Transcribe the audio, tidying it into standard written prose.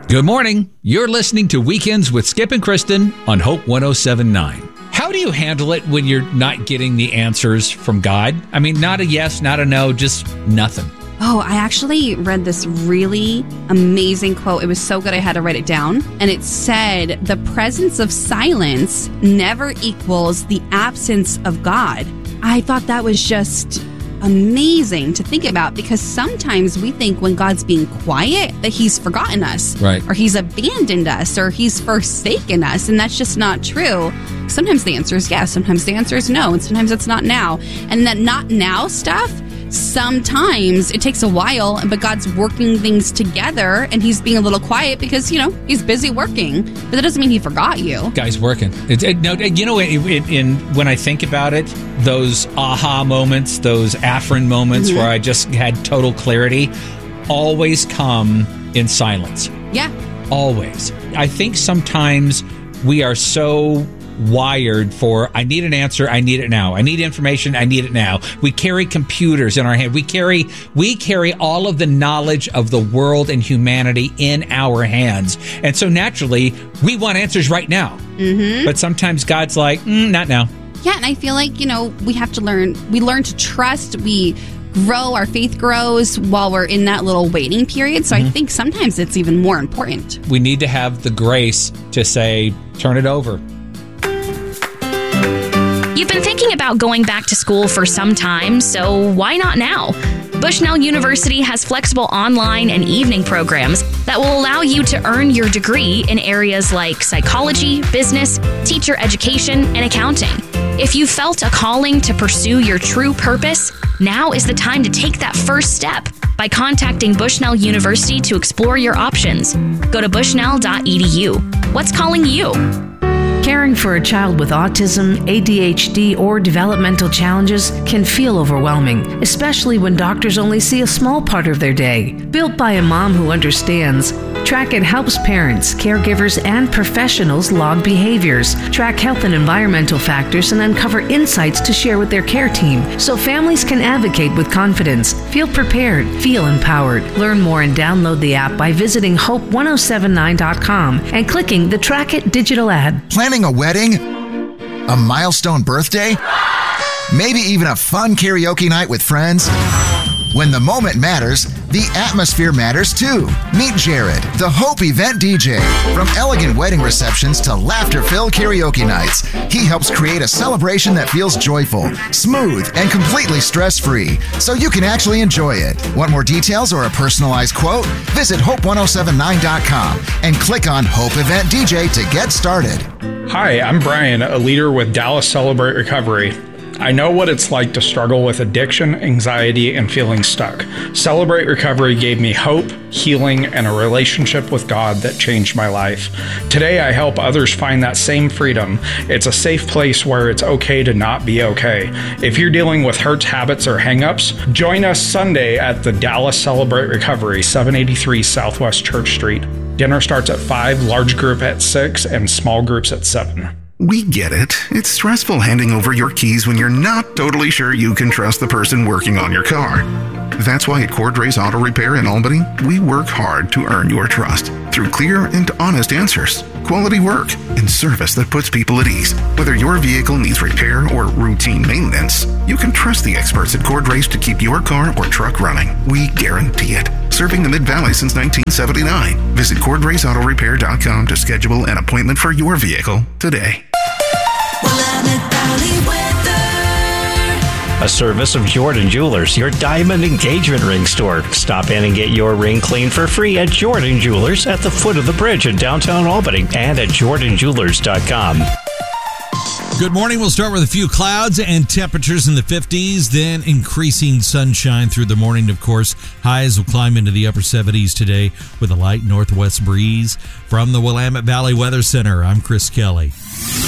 Good morning. You're listening to Weekends with Skip and Kristen on Hope 107.9. How do you handle it when you're not getting the answers from God? I mean, not a yes, not a no, just nothing. Oh, I actually read this really amazing quote. It was so good I had to write it down. And it said, the presence of silence never equals the absence of God. I thought that was just amazing to think about, because sometimes we think when God's being quiet that he's forgotten us, right, or he's abandoned us, or he's forsaken us, and that's just not true. Sometimes the answer is yes, sometimes the answer is no, and sometimes it's not now. And that not now stuff, sometimes it takes a while, but God's working things together, and he's being a little quiet because, he's busy working. But that doesn't mean he forgot you. Guy's working. When I think about it, those aha moments, those Afrin moments where I just had total clarity, always come in silence. Yeah. Always. I think sometimes we are so wired for, I need an answer, I need it now. I need information, I need it now. We carry computers in our hand. We carry all of the knowledge of the world and humanity in our hands. And so naturally, we want answers right now. Mm-hmm. But sometimes God's like, not now. Yeah, and I feel like, we have to learn to trust. We grow, our faith grows while we're in that little waiting period. So I think sometimes it's even more important. We need to have the grace to say, turn it over. You've been thinking about going back to school for some time, so why not now? Bushnell University has flexible online and evening programs that will allow you to earn your degree in areas like psychology, business, teacher education, and accounting. If you felt a calling to pursue your true purpose, now is the time to take that first step by contacting Bushnell University to explore your options. Go to bushnell.edu. What's calling you? Caring for a child with autism, ADHD, or developmental challenges can feel overwhelming, especially when doctors only see a small part of their day. Built by a mom who understands, Track It helps parents, caregivers, and professionals log behaviors, track health and environmental factors, and uncover insights to share with their care team so families can advocate with confidence. Feel prepared, feel empowered. Learn more and download the app by visiting hope1079.com and clicking the Track It digital ad. Planning a wedding? A milestone birthday? Maybe even a fun karaoke night with friends? When the moment matters, the atmosphere matters too. Meet Jared, the Hope event DJ. From elegant wedding receptions to laughter-filled karaoke nights, he helps create a celebration that feels joyful, smooth, and completely stress-free, so you can actually enjoy it. Want more details or a personalized quote? Visit hope1079.com and click on Hope Event DJ to get started. Hi, I'm Brian, a leader with Dallas Celebrate Recovery. I know what it's like to struggle with addiction, anxiety, and feeling stuck. Celebrate Recovery gave me hope, healing, and a relationship with God that changed my life. Today, I help others find that same freedom. It's a safe place where it's okay to not be okay. If you're dealing with hurts, habits, or hang-ups, join us Sunday at the Dallas Celebrate Recovery, 783 Southwest Church Street. Dinner starts at 5, large group at 6, and small groups at 7. We get it. It's stressful handing over your keys when you're not totally sure you can trust the person working on your car. That's why at Cordray's Auto Repair in Albany, we work hard to earn your trust through clear and honest answers, quality work, and service that puts people at ease. Whether your vehicle needs repair or routine maintenance, you can trust the experts at Cordray's to keep your car or truck running. We guarantee it. Serving the Mid-Valley since 1979. Visit CordraysAutoRepair.com to schedule an appointment for your vehicle today. A service of Jordan Jewelers, your diamond engagement ring store. Stop in and get your ring cleaned for free at Jordan Jewelers at the foot of the bridge in downtown Albany and at jordanjewelers.com. Good morning. We'll start with a few clouds and temperatures in the 50s, then increasing sunshine through the morning, of course. Highs will climb into the upper 70s today with a light northwest breeze. From the Willamette Valley Weather Center, I'm Chris Kelly.